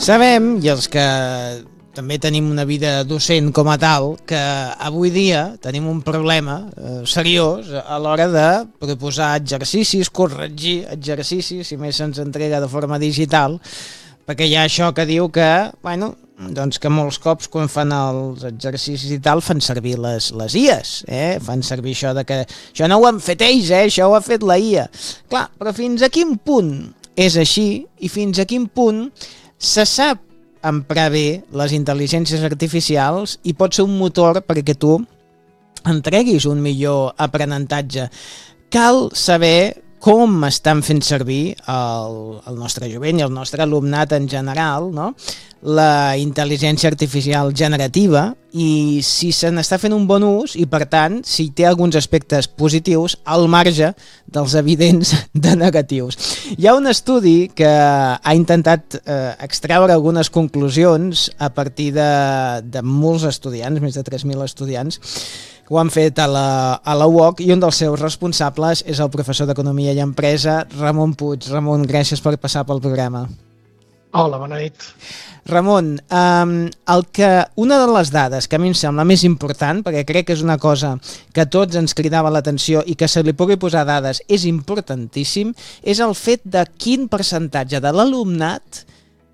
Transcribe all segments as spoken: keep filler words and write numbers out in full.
Sabem, i els que també tenim una vida docent com a tal, que avui dia tenim un problema eh, seriós a l'hora de proposar exercicis, corregir exercicis, si més se'ns entrega de forma digital, perquè hi ha això que diu que, bueno, doncs que molts cops quan fan els exercicis i tal fan servir les, les I As, eh? Fan servir això de que això no ho han fet ells, eh? Això ho ha fet la I A. Clar, però fins a quin punt és així i fins a quin punt se sap emprar bé les intel·ligències artificials i pot ser un motor perquè tu entreguis un millor aprenentatge. Cal saber com estan fent servir el, el nostre jovent i el nostre alumnat en general, no? La intel·ligència artificial generativa i si se n'està fent un bon ús i, per tant, si té alguns aspectes positius al marge dels evidents de negatius. Hi ha un estudi que ha intentat eh, extreure algunes conclusions a partir de, de molts estudiants, més de tres mil estudiants, que ho han fet a la, a la U O C, i un dels seus responsables és el professor d'Economia i Empresa, Ramon Puig. Ramon, gràcies per passar pel programa. Hola, bona nit. Ramon, um, el que, una de les dades que a mi em sembla més important, perquè crec que és una cosa que a tots ens cridava l'atenció i que se li pugui posar dades és importantíssim, és el fet de quin percentatge de l'alumnat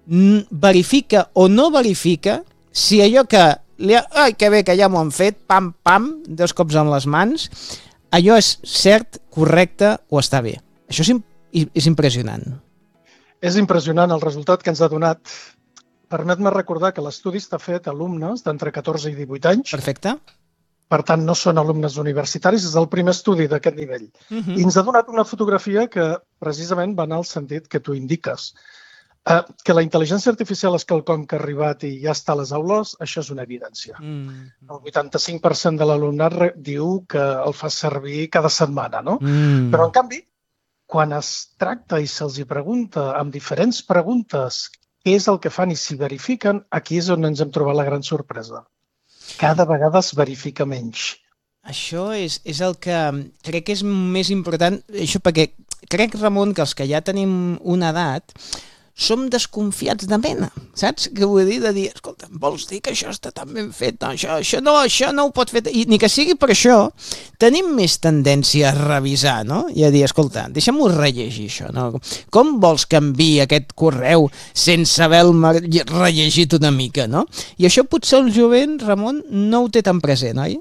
verifica o no verifica si allò que li ha, ai, que bé que ja m'ho han fet, pam, pam, dos cops en les mans, allò és cert, correcte o està bé. Això és, és impressionant. És impressionant el resultat que ens ha donat. Permet-me recordar que l'estudi està fet a alumnes d'entre catorze i divuit anys. Perfecte. Per tant, no són alumnes universitaris, és el primer estudi d'aquest nivell. Uh-huh. I ens ha donat una fotografia que precisament va anar al sentit que tu indiques. Uh, que la intel·ligència artificial és quelcom que ha arribat i ja està a les aules, això és una evidència. Uh-huh. El vuitanta-cinc per cent de l'alumnat diu que el fa servir cada setmana, no? Uh-huh. Però, en canvi, quan es tracta i se'ls hi pregunta amb diferents preguntes què és el que fan i si verifiquen, aquí és on ens hem trobat la gran sorpresa. Cada vegada es verifica menys. Això és, és el que crec que és més important, això perquè crec, Ramon, que els que ja tenim una edat som desconfiats de mena, saps? Que vull dir de dir, escolta, vols dir que això està tan ben fet? No, això, això, no, això no ho pot fer... I ni que sigui per això, tenim més tendència a revisar, no? I a dir, escolta, deixa'm-ho rellegir, això, no? Com vols que enviï aquest correu sense haver-me rellegit una mica, no? I això potser el jovent, Ramon, no ho té tan present, oi?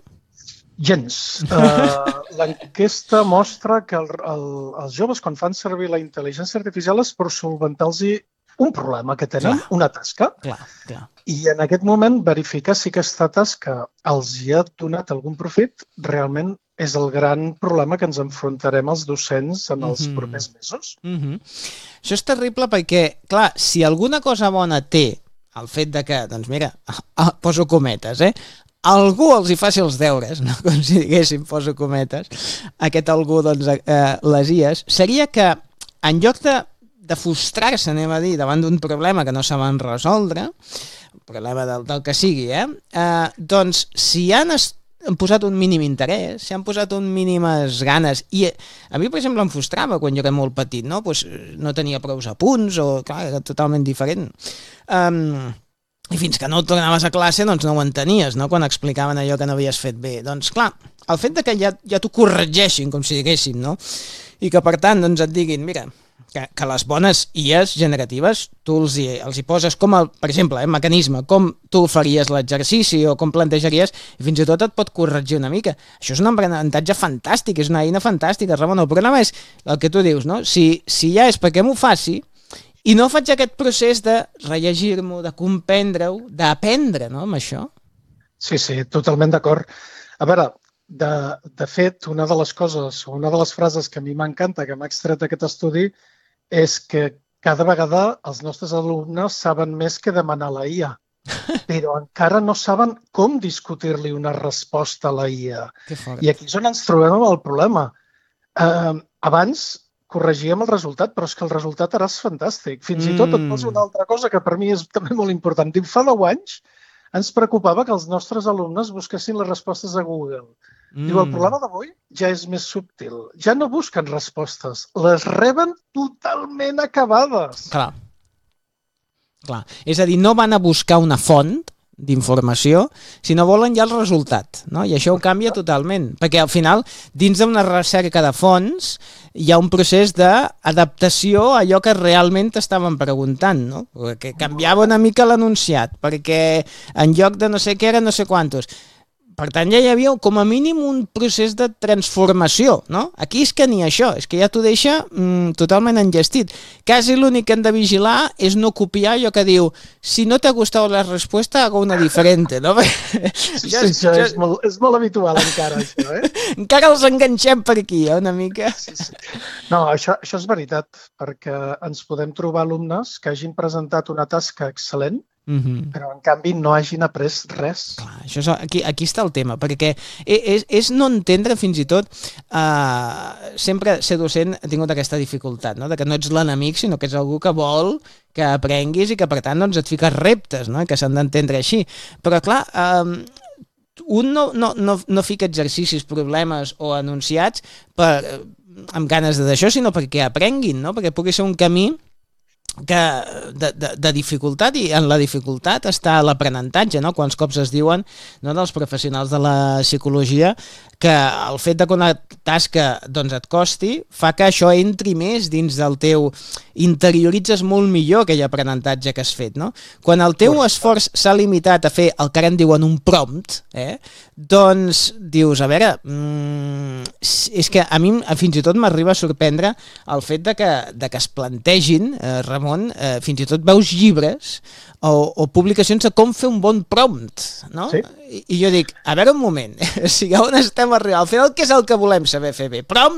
Gens. Uh, L'enquesta mostra que el, el, els joves, quan fan servir la intel·ligència artificial, és per solventar-los un problema que tenen, clar, una tasca. Clar, clar. I en aquest moment verificar si aquesta tasca els hi ha donat algun profit realment és el gran problema que ens enfrontarem els docents en els mm-hmm. propers mesos. Mm-hmm. Això és terrible perquè, clar, si alguna cosa bona té el fet de que, doncs mira, poso cometes, eh? Algú els hi faci els deures, no? Com si diguéssim, poso cometes, aquest algú, doncs, eh, les I As, seria que en lloc de, de frustrar-se, anem a dir, davant d'un problema que no saben resoldre, un problema del, del que sigui, eh? Eh, doncs, si han, han posat un mínim interès, si han posat un mínimes ganes, i a mi, per exemple, em frustrava quan jo era molt petit, no? Pues, no tenia prou apunts, o, clar, era totalment diferent. Um, I fins que no tornaves a classe doncs no ho entenies, no? Quan explicaven allò que no havies fet bé. Doncs clar, el fet de que ja, ja t'ho corregeixin, com si diguéssim, no? I que per tant doncs et diguin, mira, que, que les bones I As generatives tu els hi, els hi poses com, el, per exemple, eh, mecanisme, com tu faries l'exercici o com plantejaries, i fins i tot et pot corregir una mica. Això és un aprenentatge fantàstic, és una eina fantàstica, Ramon. El problema és el que tu dius, no? Si, si ja és perquè m'ho faci, i no faig aquest procés de rellegir-m'ho, de comprendre-ho, d'aprendre, no?, amb això. Sí, sí, totalment d'acord. A veure, de, de fet, una de les coses, una de les frases que a mi m'encanta, que m'ha extret d'aquest estudi, és que cada vegada els nostres alumnes saben més que demanar la I A, però encara no saben com discutir-li una resposta a la I A. Que fort. I aquí és on ens trobem amb el problema. Eh, abans corregíem el resultat, però és que el resultat ara és fantàstic. Fins mm. i tot et poso una altra cosa que per mi és també molt important. Diu, fa deu anys ens preocupava que els nostres alumnes busquessin les respostes a Google. Mm. Diu, el problema d'avui ja és més subtil. Ja no busquen respostes, les reben totalment acabades. Clar. Clar. És a dir, no van a buscar una font d'informació, sinó volen ja el resultat, no? I això ho canvia totalment, perquè al final, dins d'una recerca de fons, hi ha un procés d'adaptació a allò que realment estaven preguntant, no? Que canviava una mica l'enunciat, perquè en lloc de no sé què era no sé quantos. Per tant, ja hi havia com a mínim un procés de transformació, no? Aquí és que ni això, és que ja t'ho deixa mm, totalment enllestit. Quasi l'únic que hem de vigilar és no copiar allò que diu si no te ha gustat la respuesta, hago una diferente, no? Sí, sí, això és, molt, és molt habitual encara, això, eh? Encara els enganxem per aquí, eh, una mica. Sí, sí. No, això, això és veritat, perquè ens podem trobar alumnes que hagin presentat una tasca excel·lent, Mm-hmm. però en canvi no hagin après res. Clar, això és, aquí, aquí està el tema, perquè és, és no entendre fins i tot, uh, sempre ser docent ha tingut aquesta dificultat, no? De que no ets l'enemic, sinó que ets algú que vol que aprenguis i que per tant doncs, et fiques reptes, no? Que s'han d'entendre així. Però clar, uh, un no, no, no, no fica exercicis, problemes o enunciats per, amb ganes d'això, sinó perquè aprenguin, no? Perquè pugui ser un camí que de, de, de dificultat, i en la dificultat està l'aprenentatge, no? Quants cops es diuen, no, dels professionals de la psicologia que el fet de que una tasca doncs, et costi fa que això entri més dins del teu, interioritzes molt millor aquell aprenentatge que has fet, no? Quan el teu esforç s'ha limitat a fer el que ara en diuen un prompt, eh, doncs dius, a veure, mmm, és que a mi fins i tot m'arriba a sorprendre el fet de que, de que es plantegin, eh, Ramon, eh, fins i tot veus llibres o, o publicacions de com fer un bon prompt, no? Sí. I, I jo dic, a veure un moment, si on estem arribant, al final què és el que volem saber fer bé? Prompt